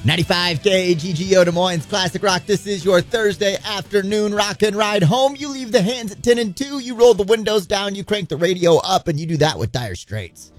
95 KGGO Des Moines Classic Rock. This is your Thursday afternoon rock and ride home. You leave the hands at 10 and 2. You roll the windows down. You crank the radio up, and you do that with Dire Straits.